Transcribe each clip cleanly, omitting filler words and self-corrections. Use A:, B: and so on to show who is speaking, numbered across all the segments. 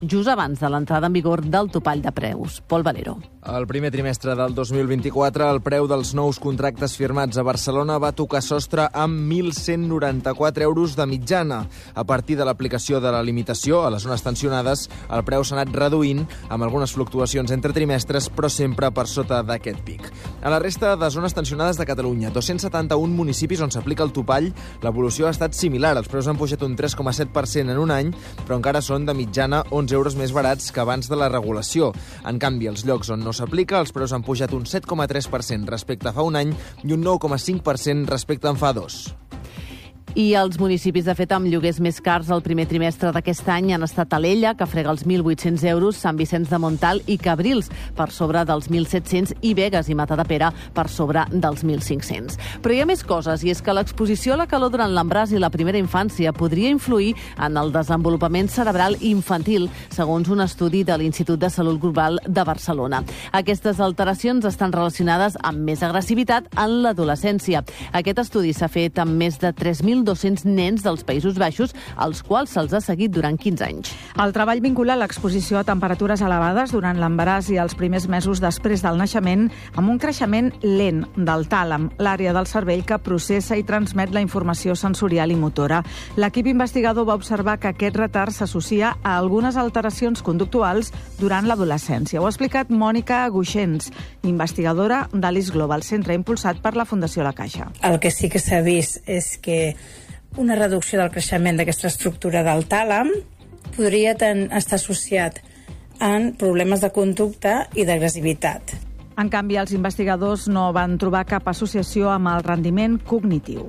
A: just abans de l'entrada en vigor del topall de preus. Pol Valero.
B: El primer trimestre del 2024, el preu dels nous contractes firmats a Barcelona va tocar sostre amb 1.194 euros de mitjana. A partir de l'aplicació de la limitació a les zones tensionades, el preu s'ha anat reduint, amb algunes fluctuacions entre trimestres, però sempre per sota d'aquest pic. A la resta de zones tensionades de Catalunya, 271 municipis on s'aplica el topall, l'evolució ha estat similar. Els preus han pujat un 3,7% en un any, però encara són de mitjana 11 euros més barats que abans de la regulació. En canvi, els llocs on no s'aplica, els preus han pujat un 7,3% respecte a fa un any i un 9,5% respecte a fa 2.
A: I els municipis, de fet, amb lloguers més cars el primer trimestre d'aquest any han estat Alella, que frega els 1.800 euros, Sant Vicenç de Montalt i Cabrils, per sobre dels 1.700, i Begues i Matadepera, per sobre dels 1.500. Però hi ha més coses, i és que l'exposició a la calor durant l'embràs i la primera infància podria influir en el desenvolupament cerebral infantil, segons un estudi de l'Institut de Salut Global de Barcelona. Aquestes alteracions estan relacionades amb més agressivitat en l'adolescència. Aquest estudi s'ha fet amb més de 3.200 nens dels Països Baixos, als quals se'ls ha seguit durant 15 anys.
C: El treball vincula l'exposició a temperatures elevades durant l'embaràs i els primers mesos després del naixement amb un creixement lent del tàlam, l'àrea del cervell que processa i transmet la informació sensorial i motora. L'equip investigador va observar que aquest retard s'associa a algunes alteracions conductuals durant l'adolescència. Ho ha explicat Mònica Guixens, investigadora d'Alice Global, centre impulsat per la Fundació La Caixa.
D: El que sí que s'ha vist és que una reducció del creixement d'aquesta estructura del tàlam podria estar associat en problemes de conducta i d'agressivitat.
C: En canvi, els investigadors no van trobar cap associació amb el rendiment cognitiu.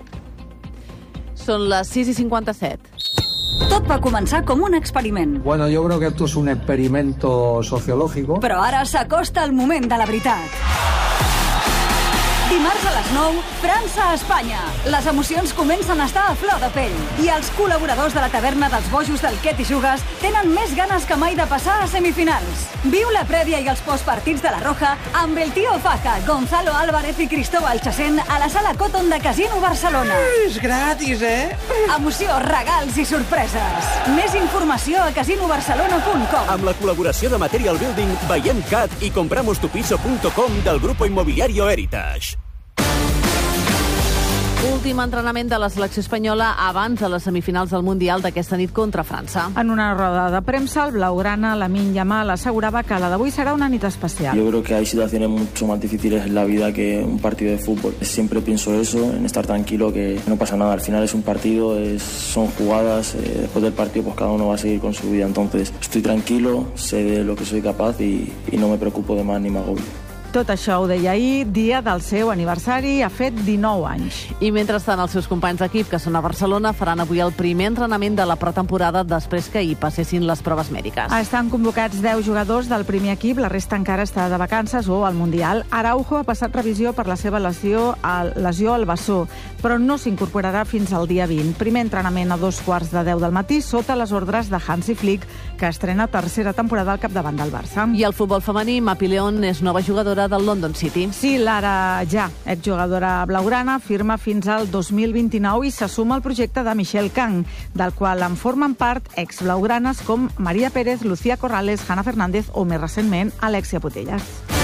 A: Són les 6:57.
E: Tot va començar com un experiment.
F: Bueno, yo creo que esto es un experimento sociológico.
E: Però ara s'acosta el moment de la veritat. Dimarts a les 9, França-Espanya. Les emocions comencen a estar a flor de pell. I els col·laboradors de la taverna dels bojos del Quet i Jugues tenen més ganes que mai de passar a semifinals. Viu la prèvia i els postpartits de la Roja amb el Tío Faja, Gonzalo Álvarez i Cristóbal Chasén a la sala Cotton de Casino Barcelona.
G: És gratis,
E: Emoció, regals i sorpreses. Més informació a casinobarcelona.com.
H: Amb la col·laboració de Material Building, Veiem Cat i compramostupiso.com del Grupo Inmobiliario Heritage.
A: Últim entrenament de la selecció espanyola abans de les semifinals del Mundial d'aquesta nit contra França.
C: En una roda de premsa, el blaugrana Lamine Yamal assegurava que la d'avui serà una nit especial.
I: Yo creo que hay situaciones mucho más difíciles en la vida que un partido de fútbol. Siempre pienso eso, en estar tranquilo, que no pasa nada. Al final es un partido, son jugadas. Después del partido pues cada uno va a seguir con su vida. Entonces estoy tranquilo, sé de lo que soy capaz y no me preocupo de más ni me agobio.
C: Tot això ho deia ahir, dia del seu aniversari, ha fet 19 anys.
A: I mentrestant, els seus companys d'equip, que són a Barcelona, faran avui el primer entrenament de la pretemporada després que hi passessin les proves mèdiques.
C: Estan convocats 10 jugadors del primer equip, la resta encara està de vacances o al Mundial. Araujo ha passat revisió per la seva lesió al bessó, però no s'incorporarà fins al dia 20. Primer entrenament a 2:15 del matí, sota les ordres de Hansi Flick, que estrena tercera temporada al capdavant del Barça.
A: I el futbol femení, Mapi León és nova jugadora del London City.
C: Sí, Lara Ja, exjugadora blaugrana, firma fins al 2029 i se suma al projecte de Michelle Kang, del qual en formen part exblaugranes com Maria Pérez, Lucía Corrales, Hanna Fernández o, més recentment, Alexia Putellas.